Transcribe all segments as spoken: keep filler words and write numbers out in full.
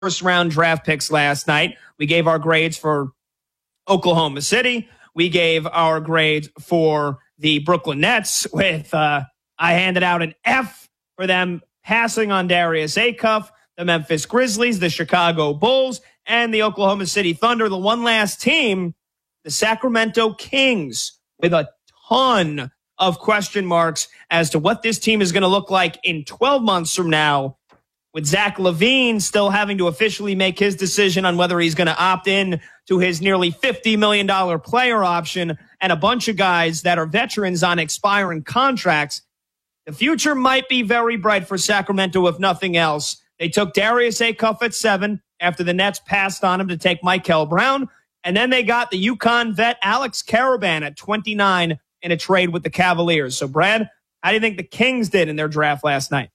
first round draft picks last night. We gave our grades for Oklahoma City. We gave our grades for the Brooklyn Nets with, uh, I handed out an F for them passing on Darius Acuff, the Memphis Grizzlies, the Chicago Bulls, and the Oklahoma City Thunder. The one last team, the Sacramento Kings, with a ton of question marks as to what this team is going to look like in twelve months from now, with Zach LaVine still having to officially make his decision on whether he's going to opt in to his nearly fifty million dollars player option, and a bunch of guys that are veterans on expiring contracts. The future might be very bright for Sacramento, if nothing else. They took Darius Acuff at seven after the Nets passed on him to take Michael Brown. And then they got the UConn vet Alex Karaban at twenty-nine in a trade with the Cavaliers. So, Brad, how do you think the Kings did in their draft last night?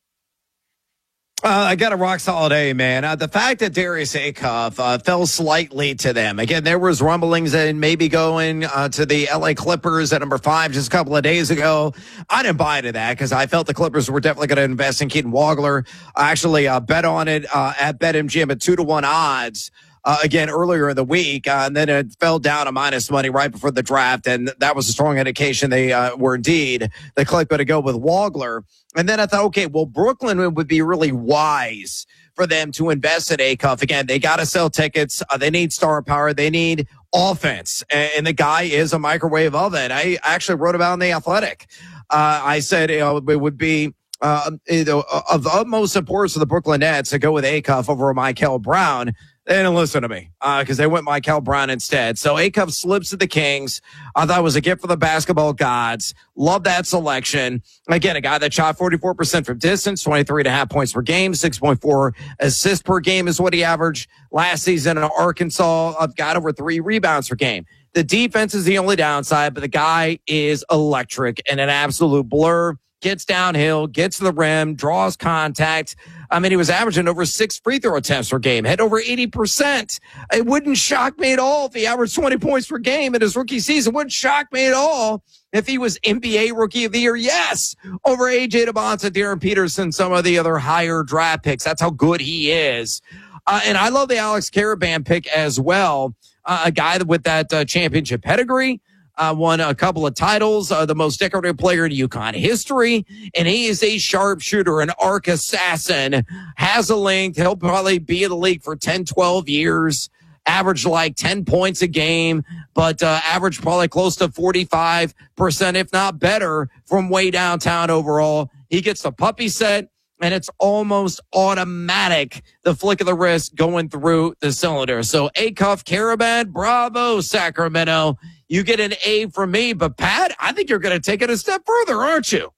Uh, I got a rock solid A, man. Uh, the fact that Darius Acuff uh, fell slightly to them. Again, there was rumblings and maybe going uh, to the L A Clippers at number five just a couple of days ago. I didn't buy into that because I felt the Clippers were definitely going to invest in Keaton Wagler. I actually uh, bet on it uh, at BetMGM at two to one odds. Uh, again, earlier in the week, uh, and then it fell down to minus money right before the draft, and that was a strong indication they uh, were indeed the click to go with Wagler. And then I thought, okay, well, Brooklyn would be really wise for them to invest in Acuff. Again, they got to sell tickets. Uh, they need star power. They need offense, and, and the guy is a microwave oven. I actually wrote about it in The Athletic. Uh, I said you know, it would be uh, you know, of the utmost importance to the Brooklyn Nets to go with Acuff over Michael Brown. They didn't listen to me because uh, they went Michael Brown instead. So Acuff slips to the Kings. I thought it was a gift for the basketball gods. Love that selection. Again, a guy that shot forty-four percent from distance, twenty-three and a half points per game, six point four assists per game is what he averaged last season in Arkansas. I've got over three rebounds per game. The defense is the only downside, but the guy is electric and an absolute blur. Gets downhill, gets to the rim, draws contact. I mean, he was averaging over six free throw attempts per game, had over eighty percent. It wouldn't shock me at all if he averaged twenty points per game in his rookie season. It wouldn't shock me at all if he was N B A Rookie of the Year. Yes, over A J DeBonta, Darren Peterson, some of the other higher draft picks. That's how good he is. Uh, and I love the Alex Karaban pick as well. Uh, a guy with that uh, championship pedigree. Uh, won a couple of titles, uh, the most decorated player in UConn history, and he is a sharpshooter, an arc assassin, has a length. He'll probably be in the league for ten, twelve years, average like ten points a game, but uh, average probably close to forty-five percent, if not better, from way downtown overall. He gets the puppy set, and it's almost automatic, the flick of the wrist going through the cylinder. So Acuff, Karaban, bravo, Sacramento. You get an A from me, but Pat, I think you're going to take it a step further, aren't you?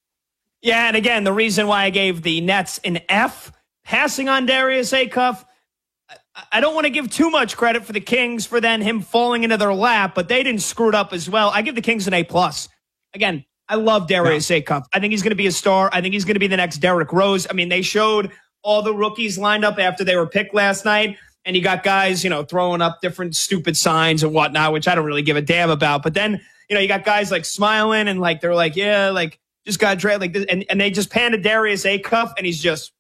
Yeah, and again, the reason why I gave the Nets an F, passing on Darius Acuff, I don't want to give too much credit for the Kings for then him falling into their lap, but they didn't screw it up as well. I give the Kings an A plus. Again, I love Darius yeah. Acuff. I think he's going to be a star. I think he's going to be the next Derrick Rose. I mean, they showed all the rookies lined up after they were picked last night. And you got guys, you know, throwing up different stupid signs and whatnot, which I don't really give a damn about. But then, you know, you got guys like smiling and like, they're like, yeah, like just got drafted like this. And, and they just panned to Darius Acuff and he's just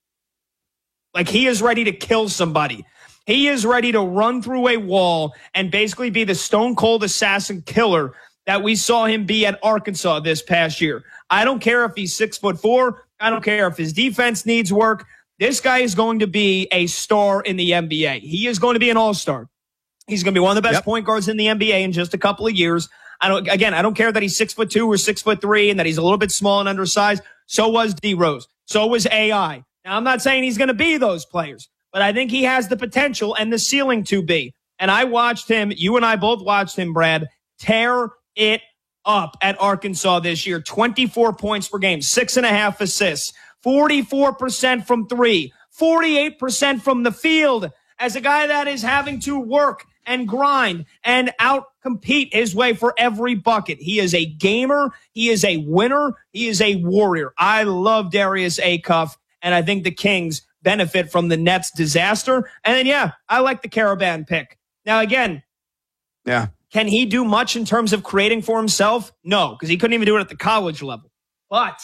like, he is ready to kill somebody. He is ready to run through a wall and basically be the stone cold assassin killer that we saw him be at Arkansas this past year. I don't care if he's six foot four. I don't care if his defense needs work. This guy is going to be a star in the N B A. He is going to be an all-star. He's going to be one of the best yep. point guards in the N B A in just a couple of years. I don't, again, I don't care that he's six foot two or six foot three and that he's a little bit small and undersized. So was D Rose. So was A I. Now, I'm not saying he's going to be those players, but I think he has the potential and the ceiling to be. And I watched him, you and I both watched him, Brad, tear it up at Arkansas this year. twenty-four points per game, six and a half assists. forty-four percent from three, forty-eight percent from the field, as a guy that is having to work and grind and out-compete his way for every bucket. He is a gamer. He is a winner. He is a warrior. I love Darius Acuff, and I think the Kings benefit from the Nets' disaster. And then, yeah, I like the Karaban pick. Now, again, yeah, can he do much in terms of creating for himself? No, because he couldn't even do it at the college level. But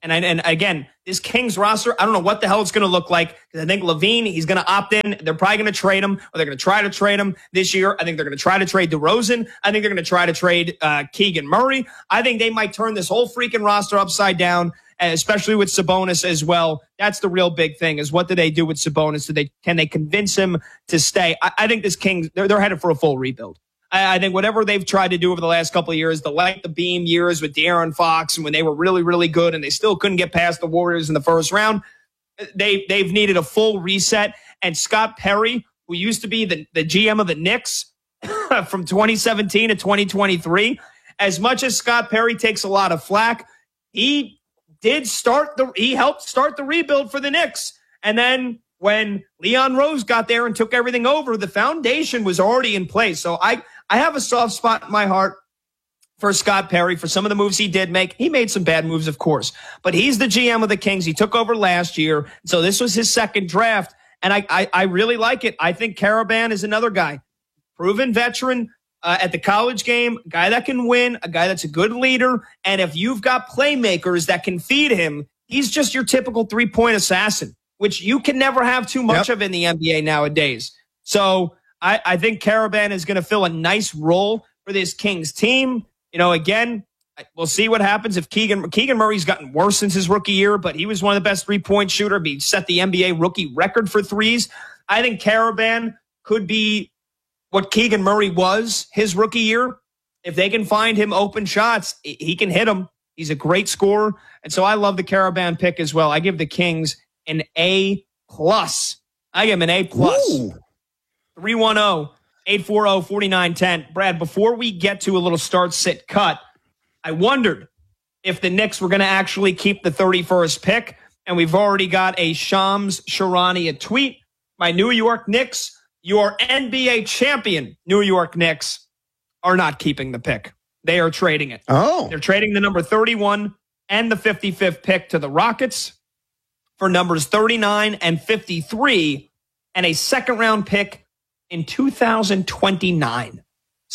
And I, and again, this Kings roster, I don't know what the hell it's going to look like. Because I think Levine, he's going to opt in. They're probably going to trade him, or they're going to try to trade him this year. I think they're going to try to trade DeRozan. I think they're going to try to trade uh, Keegan Murray. I think they might turn this whole freaking roster upside down, especially with Sabonis as well. That's the real big thing, is what do they do with Sabonis? Do they, can they convince him to stay? I, I think this Kings, they're, they're headed for a full rebuild. I, I think whatever they've tried to do over the last couple of years, the light the beam years with De'Aaron Fox, and when they were really, really good and they still couldn't get past the Warriors in the first round, they, they've needed a full reset. And Scott Perry, who used to be the, the G M of the Knicks from twenty seventeen to twenty twenty-three, as much as Scott Perry takes a lot of flack, he did start the, he helped start the rebuild for the Knicks. And then when Leon Rose got there and took everything over, the foundation was already in place. So I, I have a soft spot in my heart for Scott Perry, for some of the moves he did make. He made some bad moves, of course, but he's the G M of the Kings. He took over last year. So this was his second draft. And I, I, I really like it. I think Caravan is another guy, proven veteran uh, at the college game, a guy that can win, a guy that's a good leader. And if you've got playmakers that can feed him, he's just your typical three-point assassin, which you can never have too much yep. of in the N B A nowadays. So I, I think Caravan is going to fill a nice role for this Kings team. You know, again, we'll see what happens if Keegan Keegan Murray's gotten worse since his rookie year, but he was one of the best three-point shooter. He set the N B A rookie record for threes. I think Caravan could be what Keegan Murray was his rookie year. If they can find him open shots, he can hit them. He's a great scorer. And so I love the Caravan pick as well. I give the Kings an A plus. I give him an A plus. three one zero, eight four zero, four nine one zero. Brad, before we get to a little start, sit, cut, I wondered if the Knicks were going to actually keep the thirty-first pick. And we've already got a Shams Charania tweet. My New York Knicks, your N B A champion New York Knicks, are not keeping the pick. They are trading it. Oh. They're trading the number thirty-one and the fifty-fifth pick to the Rockets for numbers thirty-nine and fifty-three and a second round pick in two thousand twenty-nine.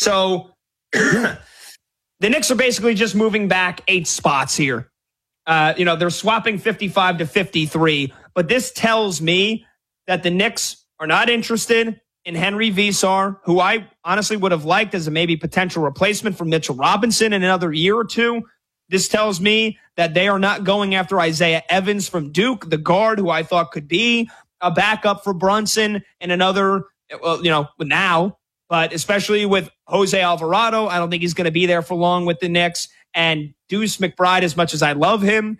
So the Knicks are basically just moving back eight spots here. Uh, you know, they're swapping fifty-five to fifty-three, but this tells me that the Knicks are not interested in Henry Visar, who I honestly would have liked as a maybe potential replacement for Mitchell Robinson in another year or two. This tells me that they are not going after Isaiah Evans from Duke, the guard who I thought could be a backup for Brunson in another, well, you know, now, but especially with Jose Alvarado, I don't think he's going to be there for long with the Knicks. And Deuce McBride, as much as I love him,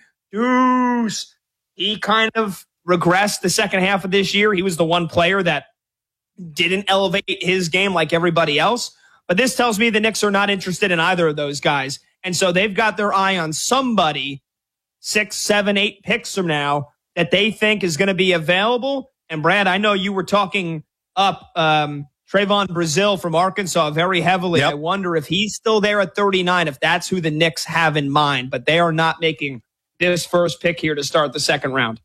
Deuce, he kind of regressed the second half of this year. He was the one player that didn't elevate his game like everybody else. But this tells me the Knicks are not interested in either of those guys. And so they've got their eye on somebody six, seven, eight picks from now that they think is going to be available. And Brad, I know you were talking up um, Trayvon Brazil from Arkansas very heavily. Yep. I wonder if he's still there at thirty-nine, if that's who the Knicks have in mind. But they are not making this first pick here to start the second round.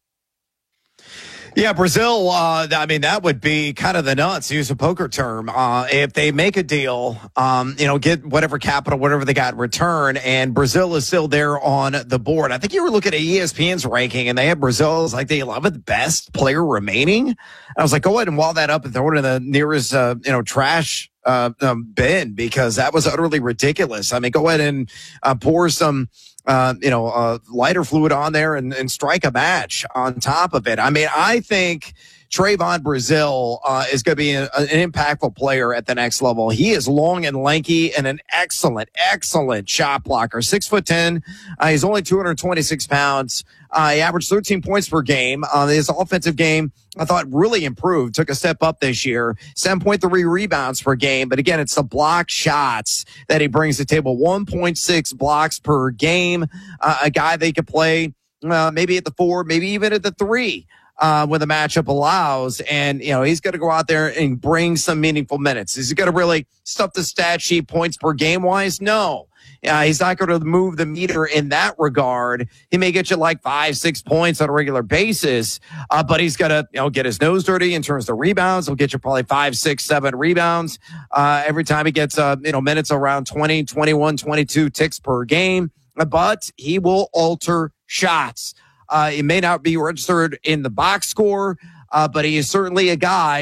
Yeah, Brazil, uh, I mean, that would be kind of the nuts, use a poker term. Uh, if they make a deal, um, you know, get whatever capital, whatever they got in return, and Brazil is still there on the board. I think you were looking at E S P N's ranking, and they had Brazil as like the eleventh best player remaining. I was like, go ahead and wall that up and throw it in the nearest, uh, you know, trash uh, um, bin, because that was utterly ridiculous. I mean, go ahead and uh, pour some Uh, you know, uh, lighter fluid on there and, and strike a match on top of it. I mean, I think Trayvon Brazil uh, is going to be a, an impactful player at the next level. He is long and lanky and an excellent, excellent shot blocker. Six foot ten. Uh, he's only two hundred twenty-six pounds. Uh, he averaged thirteen points per game. Uh, his offensive game, I thought, really improved, took a step up this year. seven point three rebounds per game. But again, it's the block shots that he brings to the table. one point six blocks per game. Uh, a guy they could play uh, maybe at the four, maybe even at the three. Uh, when the matchup allows, and you know he's going to go out there and bring some meaningful minutes. Is he going to really stuff the stat sheet points per game wise? No, uh, he's not going to move the meter in that regard. He may get you like five, six points on a regular basis, uh, but he's going to you know get his nose dirty in terms of rebounds. He'll get you probably five, six, seven rebounds uh, every time he gets uh, you know minutes around twenty, twenty-one, twenty-two ticks per game. But he will alter shots. Uh, he may not be registered in the box score, uh, but he is certainly a guy